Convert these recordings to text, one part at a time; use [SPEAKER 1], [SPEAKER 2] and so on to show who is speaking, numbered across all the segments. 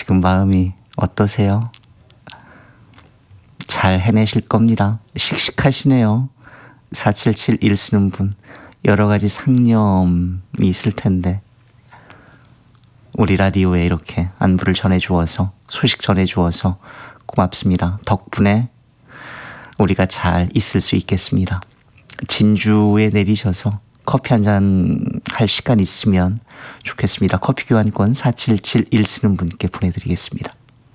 [SPEAKER 1] 지금 마음이 어떠세요? 잘 해내실 겁니다. 씩씩하시네요. 4771 쓰는 분, 여러 가지 상념이 있을 텐데 우리 라디오에 이렇게 안부를 전해주어서, 소식 전해주어서 고맙습니다. 덕분에 우리가 잘 있을 수 있겠습니다. 진주에 내리셔서 커피 한잔 할 시간 있으면 좋겠습니다. 커피 교환권 4771 쓰는 분께 보내드리겠습니다.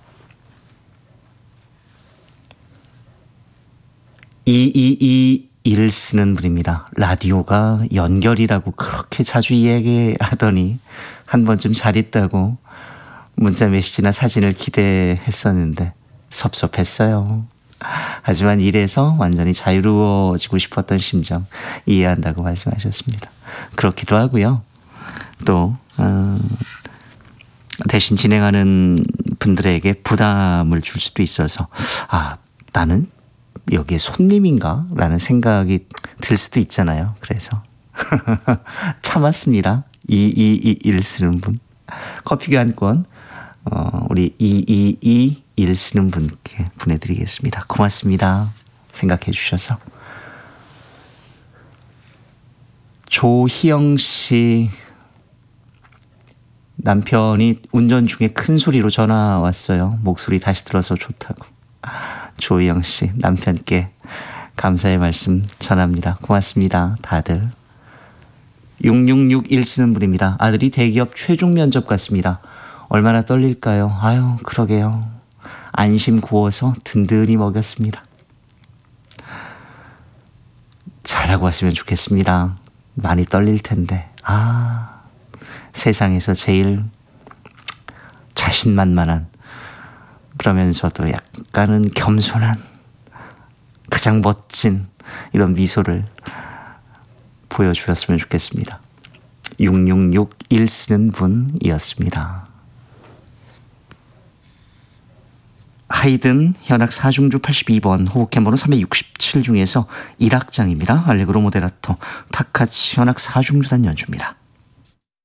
[SPEAKER 1] 2221 쓰는 분입니다. 라디오가 연결이라고 그렇게 자주 이야기하더니 한 번쯤 잘 있다고 문자 메시지나 사진을 기대했었는데 섭섭했어요. 하지만 이래서 완전히 자유로워지고 싶었던 심정 이해한다고 말씀하셨습니다. 그렇기도 하고요. 또 대신 진행하는 분들에게 부담을 줄 수도 있어서 나는 여기에 손님인가? 라는 생각이 들 수도 있잖아요. 그래서 참았습니다. 2221 쓰는 분. 커피 교환권 우리 2221 쓰는 분께 보내드리겠습니다. 고맙습니다. 생각해 주셔서. 조희영 씨, 남편이 운전 중에 큰 소리로 전화 왔어요. 목소리 다시 들어서 좋다고. 조희영 씨, 남편께 감사의 말씀 전합니다. 고맙습니다. 다들. 6661 쓰는 분입니다. 아들이 대기업 최종 면접 갔습니다. 얼마나 떨릴까요? 아유, 그러게요. 안심 구워서 든든히 먹였습니다. 잘하고 왔으면 좋겠습니다. 많이 떨릴 텐데. 세상에서 제일 자신만만한, 그러면서도 약간은 겸손한, 가장 멋진 이런 미소를 보여주셨으면 좋겠습니다. 6661 쓰는 분이었습니다. 하이든 현악 4중주 82번 호흡캠 번호 367 중에서 1악장입니다. 알레그로 모데라토 타카치 현악 4중주단 연주입니다.